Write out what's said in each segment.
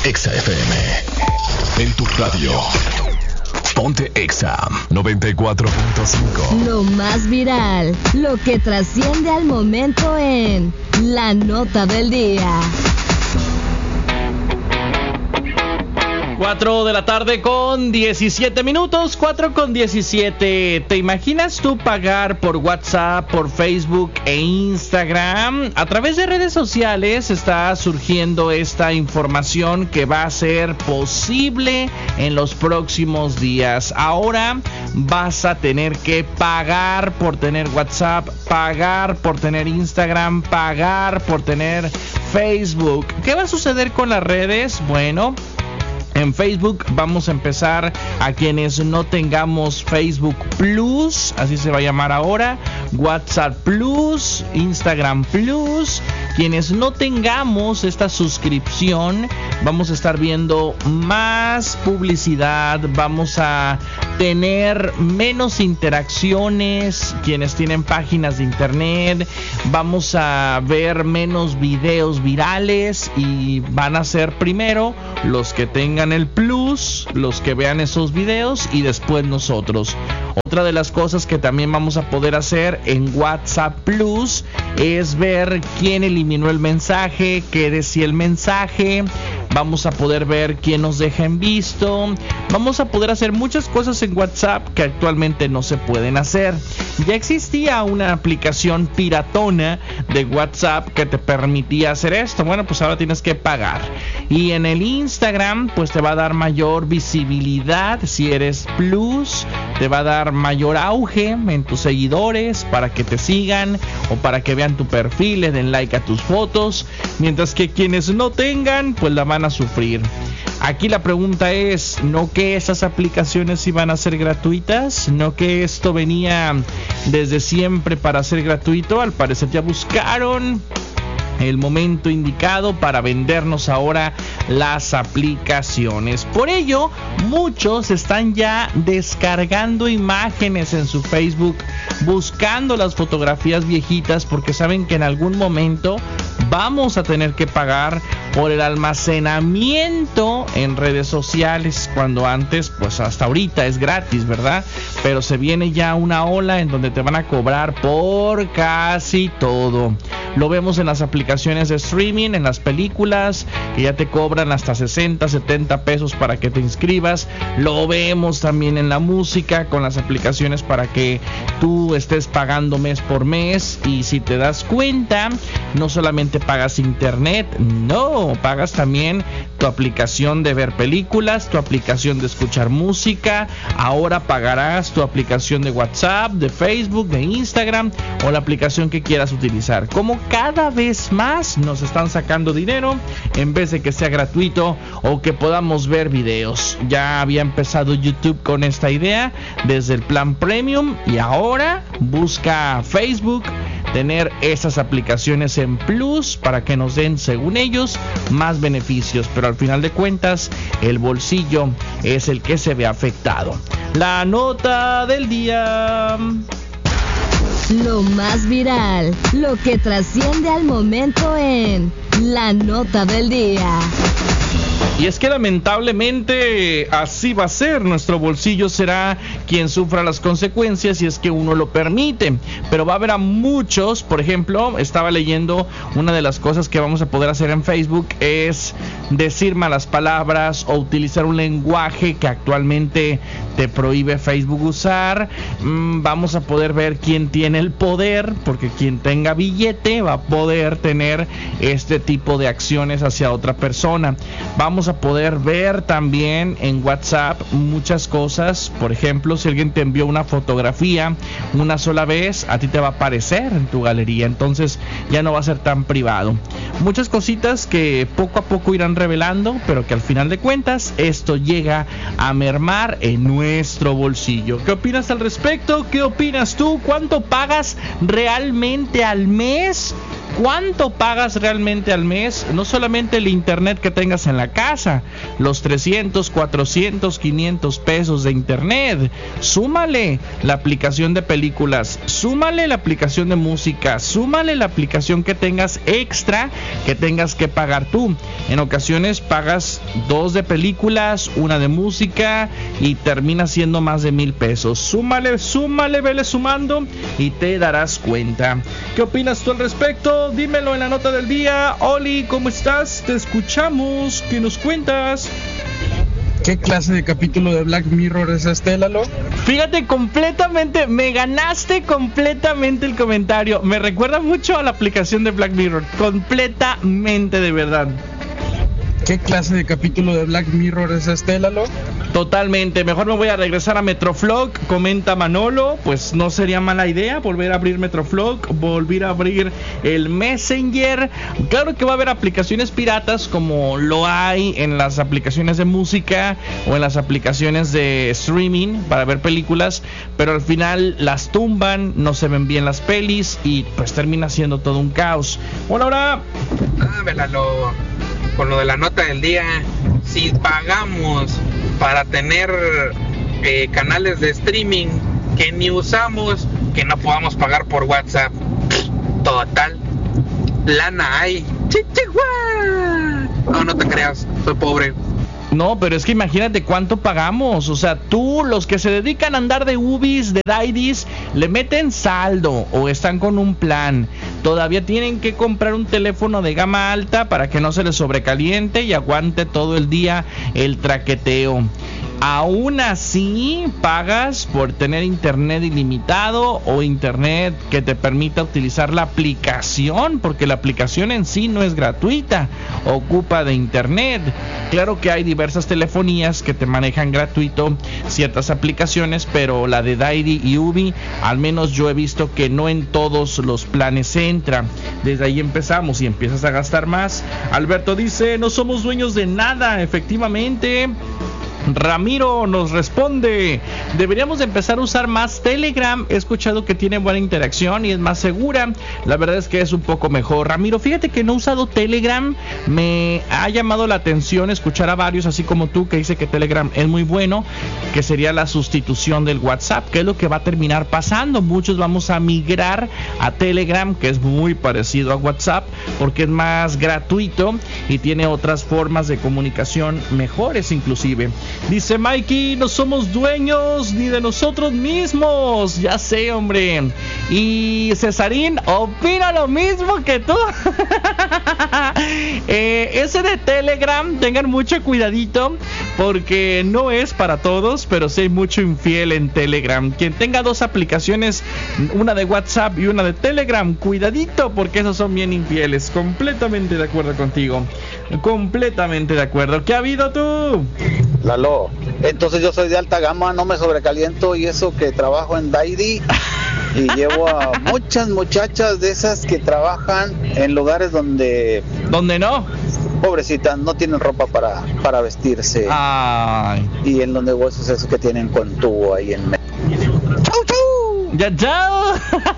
Exa FM. En tu radio. Ponte Exa 94.5. Lo más viral, lo que trasciende al momento en La Nota del Día. 4 de la tarde con 17 minutos, 4 con 17. ¿Te imaginas tú pagar por WhatsApp, por Facebook e Instagram? A través de redes sociales está surgiendo esta información que va a ser posible en los próximos días. Ahora vas a tener que pagar por tener WhatsApp, pagar por tener Instagram, pagar por tener Facebook. ¿Qué va a suceder con las redes? Bueno, en Facebook vamos a empezar a quienes no tengamos Facebook Plus, así se va a llamar ahora, WhatsApp Plus, Instagram Plus. Quienes no tengamos esta suscripción, vamos a estar viendo más publicidad, vamos a tener menos interacciones. Quienes tienen páginas de internet, vamos a ver menos videos virales y van a ser primero los que tengan el Plus, los que vean esos videos y después nosotros. Otra de las cosas que también vamos a poder hacer en WhatsApp Plus es ver quién eliminó el mensaje, qué decía el mensaje. Vamos a poder ver quién nos deja en visto. Vamos a poder hacer muchas cosas en WhatsApp que actualmente no se pueden hacer. Ya existía una aplicación piratona de WhatsApp que te permitía hacer esto. Bueno, pues ahora tienes que pagar. Y en el Instagram, pues te va a dar mayor visibilidad si eres Plus. Te va a dar mayor auge en tus seguidores para que te sigan o para que vean tu perfil, le den like a tus fotos. Mientras que quienes no tengan, pues la van a sufrir. Aquí la pregunta es, ¿no que esas aplicaciones iban a ser gratuitas? ¿No que esto venía desde siempre para ser gratuito? Al parecer ya buscaron el momento indicado para vendernos ahora las aplicaciones. Por ello, muchos están ya descargando imágenes en su Facebook, buscando las fotografías viejitas, porque saben que en algún momento vamos a tener que pagar por el almacenamiento en redes sociales, cuando antes, pues hasta ahorita es gratis, ¿verdad? Pero se viene ya una ola en donde te van a cobrar por casi todo. Lo vemos en las aplicaciones de streaming, en las películas, que ya te cobran hasta 60, 70 pesos para que te inscribas. Lo vemos también en la música, con las aplicaciones para que tú estés pagando mes por mes. Y si te das cuenta, no solamente pagas internet, no, pagas también tu aplicación de ver películas, tu aplicación de escuchar música. Ahora pagarás tu aplicación de WhatsApp, de Facebook, de Instagram o la aplicación que quieras utilizar. Como cada vez más nos están sacando dinero en vez de que sea gratuito o que podamos ver videos. Ya había empezado YouTube con esta idea desde el plan premium y ahora busca Facebook tener esas aplicaciones en Plus para que nos den, según ellos, más beneficios, pero al final de cuentas el bolsillo es el que se ve afectado. La nota del día. Lo más viral, lo que trasciende al momento en La Nota del Día. Y es que lamentablemente así va a ser, nuestro bolsillo será quien sufra las consecuencias si es que uno lo permite, pero va a haber a muchos. Por ejemplo, estaba leyendo, una de las cosas que vamos a poder hacer en Facebook es decir malas palabras o utilizar un lenguaje que actualmente te prohíbe Facebook usar. Vamos a poder ver quién tiene el poder, porque quien tenga billete va a poder tener este tipo de acciones hacia otra persona. Vamos a poder ver también en WhatsApp muchas cosas. Por ejemplo, si alguien te envió una fotografía una sola vez, a ti te va a aparecer en tu galería, entonces ya no va a ser tan privado. Muchas cositas que poco a poco irán revelando, pero que al final de cuentas esto llega a mermar en nuestro bolsillo. ¿Qué opinas al respecto? ¿Qué opinas tú? ¿Cuánto pagas realmente al mes ¿cuánto pagas realmente al mes? No solamente el internet que tengas en la casa, los 300, 400, 500 pesos de internet. Súmale la aplicación de películas, súmale la aplicación de música, súmale la aplicación que tengas extra que tengas que pagar tú. En ocasiones pagas 2 de películas, 1 de música y termina siendo más de 1,000 pesos. Súmale, vele sumando y te darás cuenta. ¿Qué opinas tú al respecto? Dímelo en la nota del día. Oli, ¿cómo estás? Te escuchamos. ¿Qué nos cuentas? ¿Qué clase de capítulo de Black Mirror es este, Lalo? Fíjate, completamente, me ganaste completamente el comentario. Me recuerda mucho a la aplicación de Black Mirror. Completamente, de verdad. ¿Qué clase de capítulo de Black Mirror es este, Lalo? Totalmente, mejor me voy a regresar a Metroflog, comenta Manolo. Pues no sería mala idea volver a abrir Metroflog, volver a abrir el Messenger. Claro que va a haber aplicaciones piratas como lo hay en las aplicaciones de música o en las aplicaciones de streaming para ver películas, pero al final las tumban, no se ven bien las pelis y pues termina siendo todo un caos. Bueno, ahora... Lalo, con lo de la nota del día, si pagamos para tener canales de streaming que ni usamos, que no podamos pagar por WhatsApp, total, lana hay. Chichihua. No te creas, soy pobre. No, pero es que imagínate cuánto pagamos. O sea, tú, los que se dedican a andar de Ubis, de Daidis, le meten saldo o están con un plan. Todavía tienen que comprar un teléfono de gama alta para que no se les sobrecaliente y aguante todo el día el traqueteo. Aún así, pagas por tener internet ilimitado o internet que te permita utilizar la aplicación, porque la aplicación en sí no es gratuita, ocupa de internet. Claro que hay diversas telefonías que te manejan gratuito ciertas aplicaciones, pero la de Daidi y Ubi, al menos yo he visto que no en todos los planes entra. Desde ahí empezamos y empiezas a gastar más. Alberto dice, no somos dueños de nada, efectivamente. Ramiro nos responde, deberíamos de empezar a usar más Telegram. He escuchado que tiene buena interacción y es más segura. La verdad es que es un poco mejor. Ramiro, fíjate que no he usado Telegram. Me ha llamado la atención escuchar a varios, así como tú, que dice que Telegram es muy bueno, que sería la sustitución del WhatsApp, que es lo que va a terminar pasando. Muchos vamos a migrar a Telegram, que es muy parecido a WhatsApp, porque es más gratuito y tiene otras formas de comunicación mejores inclusive. Dice Mikey, no somos dueños ni de nosotros mismos. Ya sé, hombre. Y Cesarín opina lo mismo que tú. Ese de Telegram, tengan mucho cuidadito, porque no es para todos, pero sí hay mucho infiel en Telegram. Quien tenga 2 aplicaciones, una de WhatsApp y una de Telegram, cuidadito, porque esos son bien infieles. Completamente de acuerdo contigo. Completamente de acuerdo. ¿Qué ha habido tú? Lalo, entonces yo soy de alta gama, no me sobrecaliento, y eso que trabajo en Daidi y llevo a muchas muchachas de esas que trabajan en lugares donde no, pobrecitas, no tienen ropa para vestirse. Ay. Y en los negocios esos que tienen con tubo ahí en medio. ¡Chau, chau! ¡Ya, chao!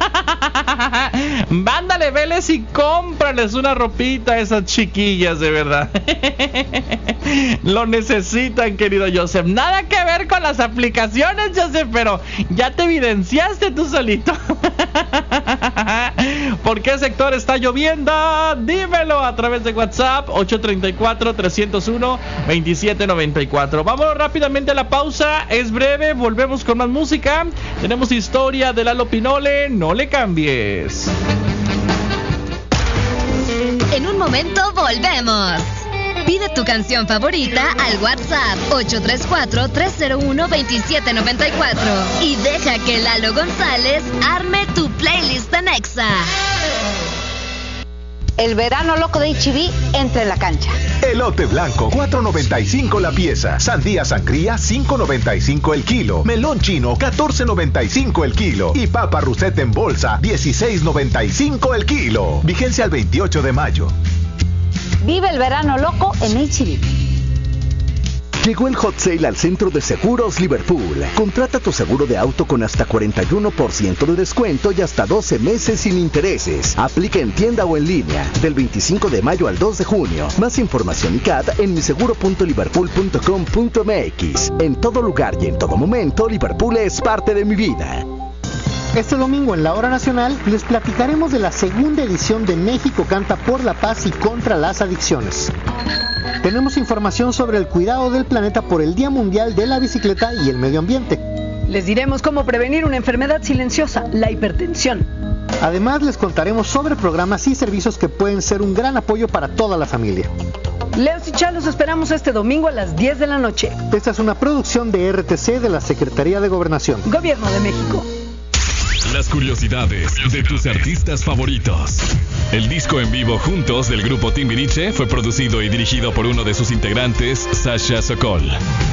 Mándale, veles y cómprales una ropita a esas chiquillas, de verdad. Lo necesitan, querido Joseph. Nada que ver con las aplicaciones, Joseph, pero ya te evidenciaste tú solito. ¿Por qué sector está lloviendo? Dímelo a través de WhatsApp 834-301-2794. Vámonos rápidamente a la pausa. Es breve, volvemos con más música. Tenemos historia de Lalo Pinole. No le cambies. En un momento volvemos. Pide tu canción favorita al WhatsApp 834-301-2794 y deja que Lalo González arme tu playlist en Exa. El verano loco de H-E-B entra en la cancha. Elote blanco, $4.95 la pieza. Sandía sangría, $5.95 el kilo. Melón chino, $14.95 el kilo. Y papa Russet en bolsa, $16.95 el kilo. Vigencia al 28 de mayo. Vive el verano loco en H-E-B. Llegó el hot sale al Centro de Seguros Liverpool. Contrata tu seguro de auto con hasta 41% de descuento y hasta 12 meses sin intereses. Aplica en tienda o en línea, del 25 de mayo al 2 de junio. Más información y CAT en miseguro.liverpool.com.mx. En todo lugar y en todo momento, Liverpool es parte de mi vida. Este domingo en la Hora Nacional les platicaremos de la segunda edición de México Canta por la Paz y contra las Adicciones. Tenemos información sobre el cuidado del planeta por el Día Mundial de la Bicicleta y el Medio Ambiente. Les diremos cómo prevenir una enfermedad silenciosa, la hipertensión. Además, les contaremos sobre programas y servicios que pueden ser un gran apoyo para toda la familia. Leos y Chá los esperamos este domingo a las 10 de la noche. Esta es una producción de RTC de la Secretaría de Gobernación. Gobierno de México. Las curiosidades de tus artistas favoritos. El disco en vivo Juntos del grupo Timbiriche fue producido y dirigido por uno de sus integrantes, Sasha Sokol.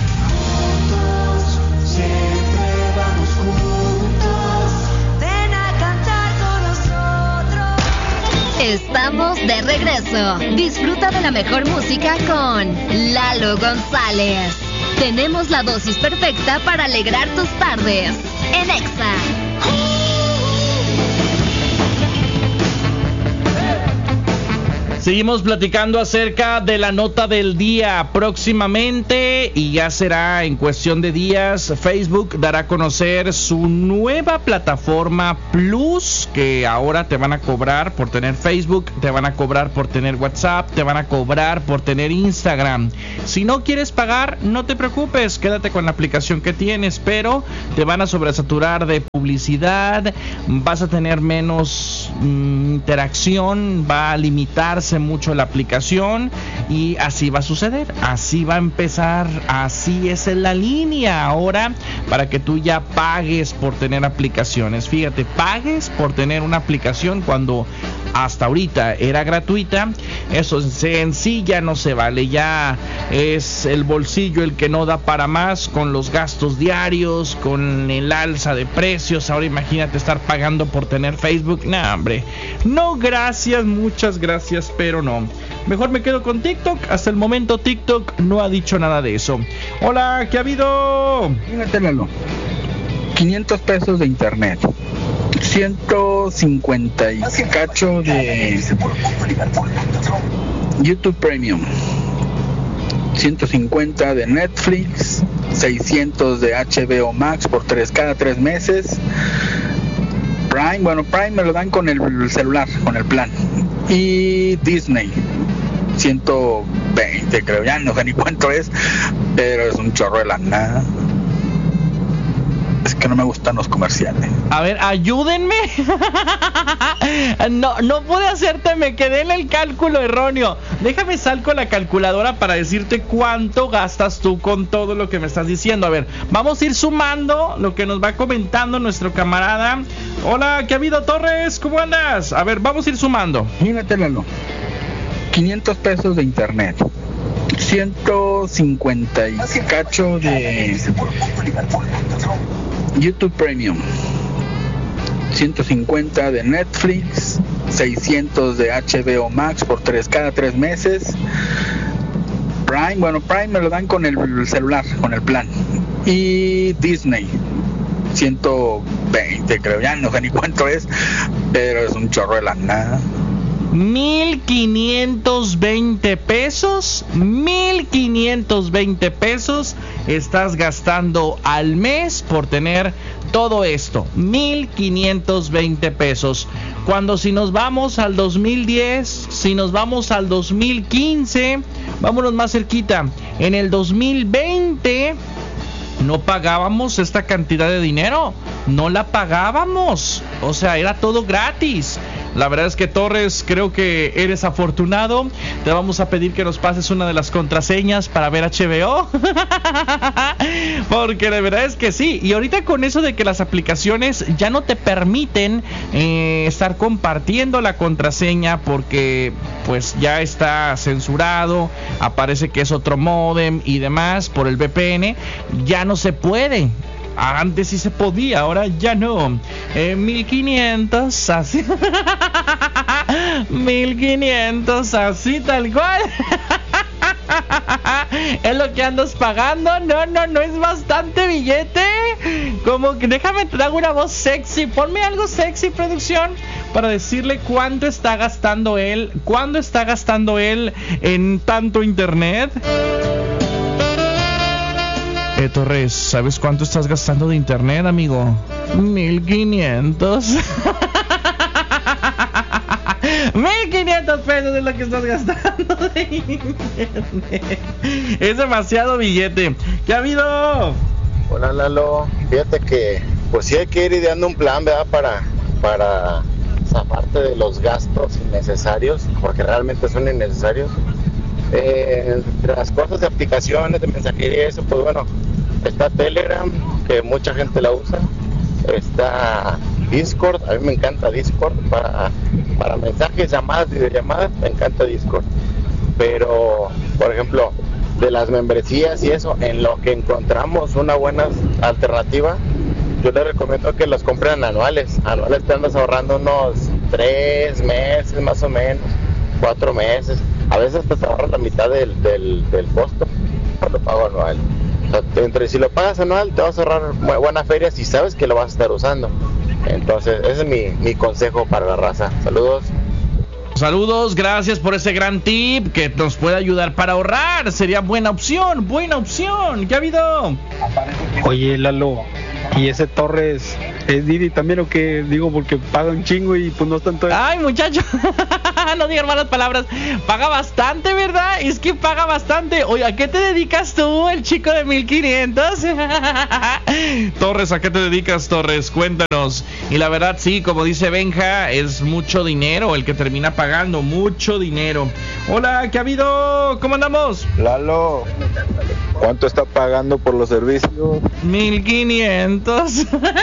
Estamos de regreso. Disfruta de la mejor música con Lalo González. Tenemos la dosis perfecta para alegrar tus tardes en Exa. Seguimos platicando acerca de la nota del día. Próximamente, y ya será en cuestión de días, Facebook dará a conocer su nueva plataforma Plus, que ahora te van a cobrar por tener Facebook, te van a cobrar por tener WhatsApp, te van a cobrar por tener Instagram. Si no quieres pagar, no te preocupes, quédate con la aplicación que tienes, pero te van a sobresaturar de publicidad, vas a tener menos interacción, va a limitarse mucho la aplicación y así va a suceder, así va a empezar, así es en la línea ahora para que tú ya pagues por tener aplicaciones. Fíjate, pagues por tener una aplicación cuando hasta ahorita era gratuita. Eso en sí ya no se vale, ya es el bolsillo el que no da para más con los gastos diarios, con el alza de precios. Ahora imagínate estar pagando por tener Facebook. No, hombre, no, gracias, muchas gracias, pero no. Mejor me quedo con TikTok. Hasta el momento TikTok no ha dicho nada de eso. Hola, ¿qué ha habido? Fíjate, Lalo, 500 pesos de internet, 150 y cacho de YouTube Premium, 150 de Netflix, 600 de HBO Max por cada 3 meses. Prime, bueno, Prime me lo dan con el celular, con el plan. Y Disney, 120 creo, ya no sé ni cuánto es, pero es un chorro de lana. Es que no me gustan los comerciales. A ver, ayúdenme. No pude hacerte, me quedé en el cálculo erróneo. Déjame saco la calculadora para decirte cuánto gastas tú con todo lo que me estás diciendo. A ver, vamos a ir sumando lo que nos va comentando nuestro camarada. Hola, ¿qué ha habido, Torres? ¿Cómo andas? A ver, vamos a ir sumando. Mírate, Lalo, 500 pesos de internet, 150 y cacho de YouTube Premium, 150 de Netflix, 600 de HBO Max por cada 3 meses. Prime, bueno, Prime me lo dan con el celular, con el plan. Y Disney, 120 creo, ya no sé ni cuánto es, pero es un chorro de lana. 1,520 pesos, 1,520 pesos estás gastando al mes por tener todo esto, 1,520 pesos. Cuando si nos vamos al 2010, si nos vamos al 2015, vámonos más cerquita, en el 2020 no pagábamos esta cantidad de dinero, no la pagábamos, o sea, era todo gratis. La verdad es que, Torres, creo que eres afortunado. Te vamos a pedir que nos pases una de las contraseñas para ver HBO. Porque la verdad es que sí. Y ahorita con eso de que las aplicaciones ya no te permiten estar compartiendo la contraseña porque pues ya está censurado, aparece que es otro módem y demás por el VPN, ya no se puede. Antes sí se podía, ahora ya no. 1,500 así. 1,500 así tal cual. ¿Es lo que andas pagando? No es bastante billete. Como que déjame te hago una voz sexy. Ponme algo sexy, producción, para decirle cuánto está gastando él. ¿Cuánto está gastando él en tanto internet? Torres, ¿sabes cuánto estás gastando de internet, amigo? 1,500. 1,500 pesos es lo que estás gastando de internet. Es demasiado billete. ¿Qué ha habido? Hola, Lalo. Fíjate que pues sí hay que ir ideando un plan, ¿verdad? Para zafarte de los gastos innecesarios, porque realmente son innecesarios. Entre las cosas de aplicaciones, de mensajería y eso, pues bueno, está Telegram, que mucha gente la usa. Está Discord, a mí me encanta Discord para mensajes, llamadas, videollamadas, me encanta Discord. Pero, por ejemplo, de las membresías y eso, en lo que encontramos una buena alternativa, yo les recomiendo que las compren anuales. Anuales te andas ahorrando unos 3 meses más o menos, 4 meses. A veces te ahorras la mitad del costo cuando pago anual. O sea, si lo pagas anual te vas a ahorrar buena feria si sabes que lo vas a estar usando. Entonces ese es mi consejo para la raza. Saludos, gracias por ese gran tip que nos puede ayudar para ahorrar. Sería buena opción. ¿Qué ha habido? Oye, Lalo, ¿y ese Torres es Didi también o qué? Digo, porque paga un chingo y pues no es tanto. Ay, muchacho, no digas malas palabras. Paga bastante, ¿verdad? Es que paga bastante. Oye, ¿a qué te dedicas tú, el chico de 1,500? Torres, ¿a qué te dedicas, Torres? Cuéntanos. Y la verdad, sí, como dice Benja, es mucho dinero el que termina pagando, mucho dinero. Hola, ¿qué ha habido? ¿Cómo andamos? Lalo, ¿cuánto está pagando por los servicios? 1,500.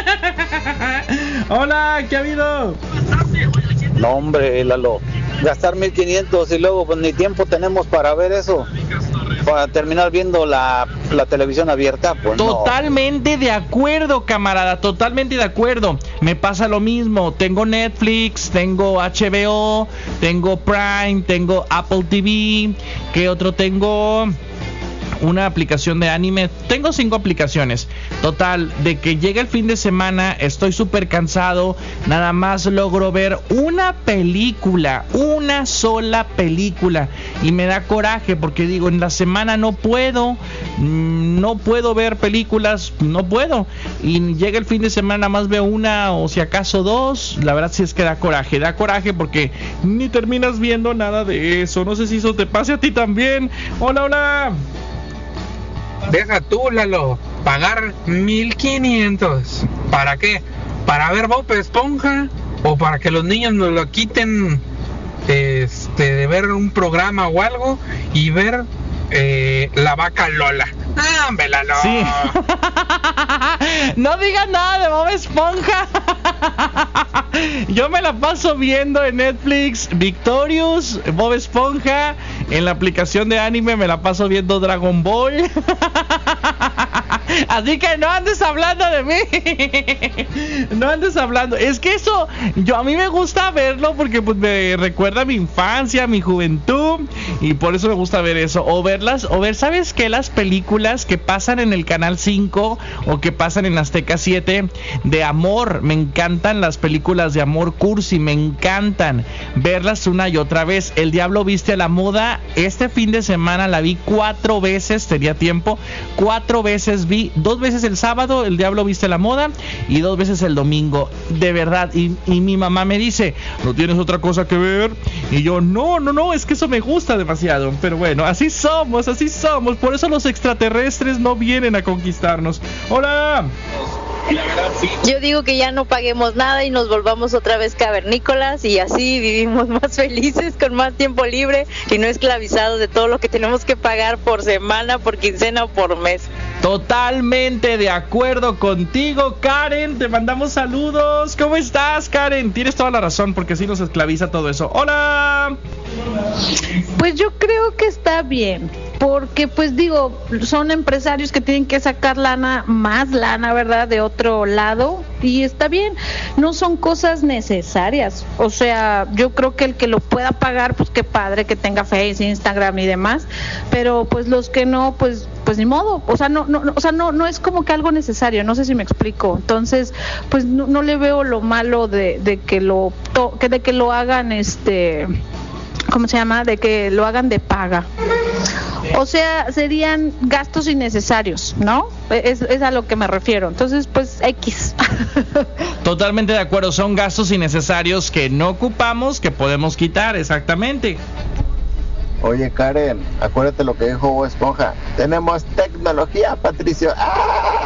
Hola, ¿qué ha habido? No, hombre, Lalo, gastar 1,500 y luego pues ni tiempo tenemos para ver eso, para terminar viendo la televisión abierta, pues totalmente no. De acuerdo, camarada, totalmente de acuerdo. Me pasa lo mismo. Tengo Netflix, tengo HBO, tengo Prime, tengo Apple TV. ¿Qué otro tengo? Una aplicación de anime. Tengo 5 aplicaciones. Total, de que llega el fin de semana, estoy súper cansado. Nada más logro ver una película, una sola película. Y me da coraje porque digo, en la semana no puedo ver películas, no puedo. Y llega el fin de semana, nada más veo una o si acaso 2. La verdad sí es que da coraje porque ni terminas viendo nada de eso. No sé si eso te pase a ti también. Hola. Deja tú, Lalo, pagar 1,500. ¿Para qué? ¿Para ver Bob Esponja? ¿O para que los niños nos lo quiten de ver un programa o algo y ver La Vaca Lola? ¡Ah, hombre, Lalo! Sí. No digas nada de Bob Esponja. Yo me la paso viendo en Netflix Victorious, Bob Esponja. En la aplicación de anime me la paso viendo Dragon Ball. Así que no andes hablando de mí. No andes hablando. Es que eso, a mí me gusta verlo porque pues me recuerda a mi infancia, a mi juventud. Y por eso me gusta ver eso. O ver, ¿sabes qué? Las películas que pasan en el Canal 5 o que pasan en Azteca 7 de amor. Me encantan las películas de amor cursi. Me encantan verlas una y otra vez. El Diablo Viste a la Moda. Este fin de semana la vi 4 veces. Tenía tiempo. 4 veces vi. 2 veces el sábado, El Diablo Viste la Moda, y 2 veces el domingo. De verdad. Y mi mamá me dice, ¿no tienes otra cosa que ver? Y yo, no, es que eso me gusta demasiado. Pero bueno, así somos. Por eso los extraterrestres no vienen a conquistarnos. ¡Hola! Yo digo que ya no paguemos nada y nos volvamos otra vez cavernícolas y así vivimos más felices, con más tiempo libre y no esclavizados de todo lo que tenemos que pagar por semana, por quincena o por mes. Totalmente de acuerdo contigo, Karen. Te mandamos saludos. ¿Cómo estás, Karen? Tienes toda la razón, porque sí nos esclaviza todo eso. ¡Hola! Pues yo creo que está bien. porque pues digo, son empresarios que tienen que sacar más lana, ¿verdad? De otro lado, y está bien, no son cosas necesarias. O sea, yo creo que el que lo pueda pagar, pues qué padre que tenga Face, Instagram y demás, pero pues los que no, pues ni modo. O sea, no es como que algo necesario, no sé si me explico. Entonces, pues no le veo lo malo de que lo hagan ¿cómo se llama? De que lo hagan de paga. O sea, serían gastos innecesarios, ¿no? Es a lo que me refiero. Entonces, pues, X. Totalmente de acuerdo, son gastos innecesarios que no ocupamos, que podemos quitar, exactamente. Oye, Karen, acuérdate lo que dijo Bob Esponja. Tenemos tecnología, Patricio. ¡Ah!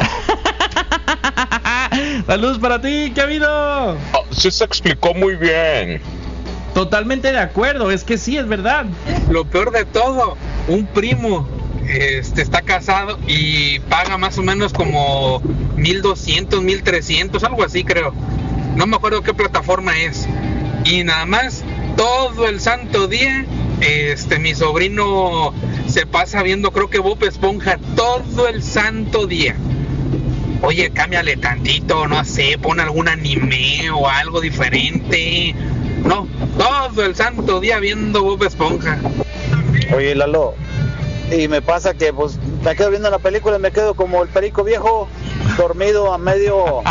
Saludos para ti, ¿qué ha habido? Sí se explicó muy bien. Totalmente de acuerdo, es que sí, es verdad. Lo peor de todo, un primo está casado y paga más o menos como 1,200, 1,300, algo así creo. No me acuerdo qué plataforma es. Y nada más, todo el santo día, mi sobrino se pasa viendo, creo que Bob Esponja, todo el santo día. Oye, cámbiale tantito, no sé, pon algún anime o algo diferente. No, todo el santo día viendo Bob Esponja. Oye, Lalo, y me pasa que pues me quedo viendo la película y me quedo como el perico viejo, dormido a medio.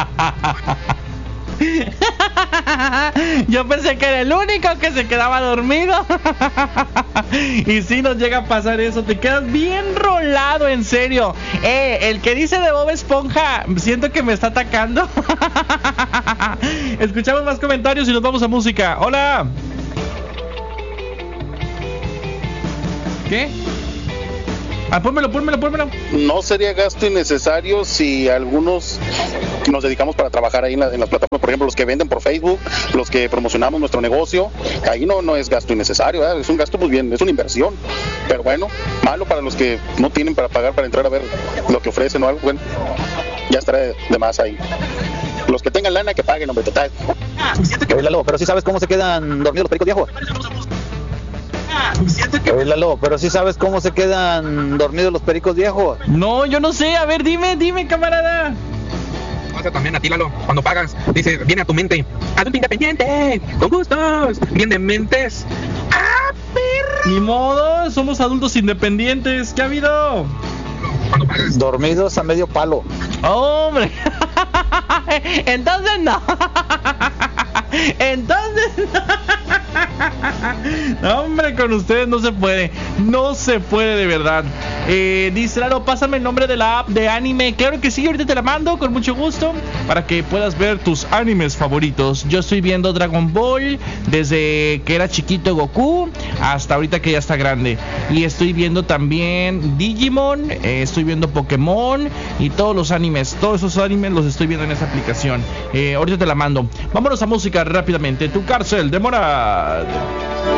Yo pensé que era el único que se quedaba dormido. Y sí nos llega a pasar eso, te quedas bien rolado, en serio. El que dice de Bob Esponja, siento que me está atacando. Escuchamos más comentarios y nos vamos a música. Hola. ¿Qué? Pónmelo. No sería gasto innecesario si algunos nos dedicamos para trabajar ahí en las plataformas, por ejemplo, los que venden por Facebook, los que promocionamos nuestro negocio, ahí no es gasto innecesario, ¿eh? Es un gasto, pues bien, es una inversión, pero bueno, malo para los que no tienen para pagar para entrar a ver lo que ofrecen o algo, bueno, ya estará de más ahí. Los que tengan lana que paguen, hombre, total. Oye, Lalo, pero sí sabes cómo se quedan dormidos los pericos viejos. Oye, Lalo, pero sí sabes cómo se quedan dormidos los pericos viejos. No, yo no sé, a ver, dime, camarada. Pasa también a ti, Lalo, cuando pagas, dice, viene a tu mente, adulto independiente, con gustos, bien de mentes. ¡Ah, perra! Ni modo, somos adultos independientes, ¿qué ha habido? Dormidos a medio palo. ¡Hombre! Entonces no. No, hombre, con ustedes no se puede de verdad. Dice Lalo, pásame el nombre de la app de anime. Claro que sí, ahorita te la mando con mucho gusto para que puedas ver tus animes favoritos. Yo estoy viendo Dragon Ball desde que era chiquito, Goku, hasta ahorita que ya está grande. Y estoy viendo también Digimon, estoy viendo Pokémon y todos los animes. Todos esos animes los estoy viendo en esa aplicación. Ahorita te la mando. Vámonos a música rápidamente. Tu cárcel de Morad.